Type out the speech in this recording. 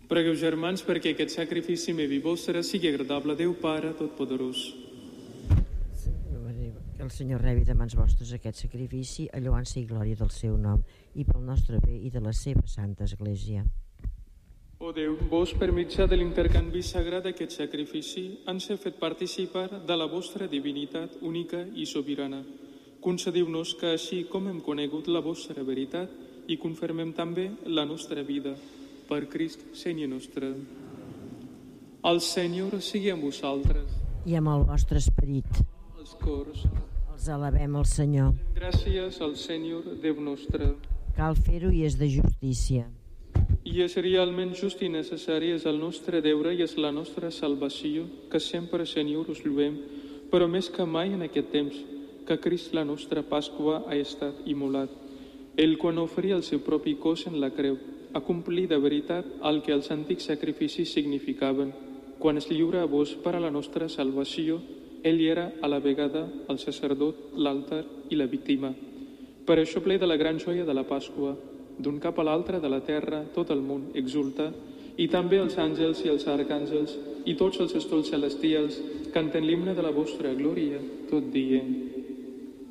Pregueu, germans, perquè aquest sacrifici meu i vostre sigui agradable a Déu Pare Totpoderós. Que el Senyor rebi de mans vostres aquest sacrifici, a lloança i glòria del seu nom, i pel nostre bé i de la seva santa Església. O Déu, vos, per mitjà de l'intercanvi sagrat d'aquest sacrifici, ens heu fet participar de la vostra divinitat única i sobirana. Concediu-nos que, així com hem conegut la vostra veritat, i confirmem també la nostra vida. Per Crist, Senyor nostre. El Senyor sigui amb vosaltres. I amb el vostre esperit. Els cors. Els alabem al Senyor. Gràcies al Senyor, Déu nostre. Cal fer-ho i és de justícia. I és realment just i necessari, és el nostre deure i és la nostra salvació, que sempre, Senyor, us lluem, però més que mai en aquest temps, que Crist, la nostra Pasqua, ha estat immolat. Ell, quan oferia el seu propi cos en la creu, a complir de veritat el que els antics sacrificis significaven. Quan es lliura a vos per a la nostra salvació, ell era a la vegada el sacerdot, l'altar i la víctima. Per això, ple de la gran joia de la Pasqua, d'un cap a l'altre de la terra, tot el món exulta, i també els àngels i els arcàngels i tots els estols celestials canten l'himne de la vostra glòria, tot dient: